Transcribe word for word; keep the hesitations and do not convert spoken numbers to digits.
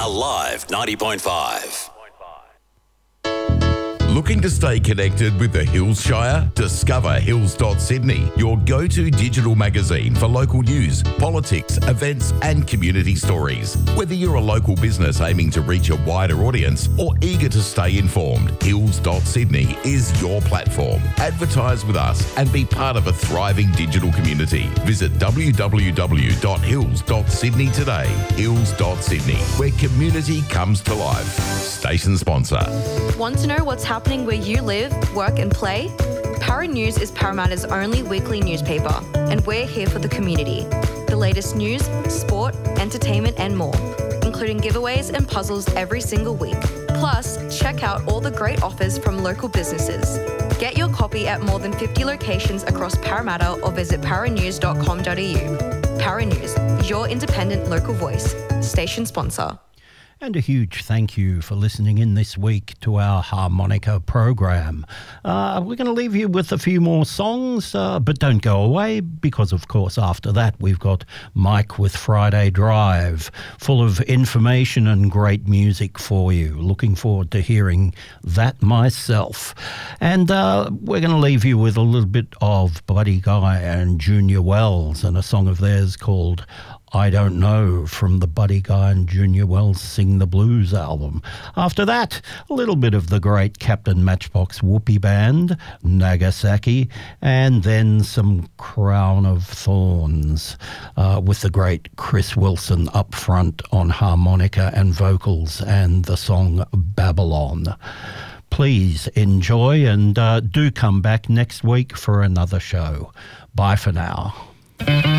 Alive ninety point five. Looking to stay connected with the Hills Shire? Discover Hills dot Sydney, your go-to digital magazine for local news, politics, events and community stories. Whether you're a local business aiming to reach a wider audience or eager to stay informed, Hills dot Sydney is your platform. Advertise with us and be part of a thriving digital community. Visit w w w dot hills dot sydney today. Hills dot Sydney, where community comes to life. Station sponsor. Want to know what's happening where you live, work and play? Para News is Parramatta's only weekly newspaper, and we're here for the community. The latest news, sport, entertainment and more, including giveaways and puzzles every single week. Plus, check out all the great offers from local businesses. Get your copy at more than fifty locations across Parramatta or visit para news dot com dot a u. Para News, your independent local voice. Station sponsor. And a huge thank you for listening in this week to our harmonica program. Uh, we're going to leave you with a few more songs, uh, but don't go away because, of course, after that we've got Mike with Friday Drive, full of information and great music for you. Looking forward to hearing that myself. And uh, we're going to leave you with a little bit of Buddy Guy and Junior Wells and a song of theirs called I Don't Know from the Buddy Guy and Junior Wells Sing the Blues album. After that, a little bit of the great Captain Matchbox Whoopee Band, Nagasaki, and then some Crown of Thorns uh, with the great Chris Wilson up front on harmonica and vocals and the song Babylon. Please enjoy and uh, do come back next week for another show. Bye for now.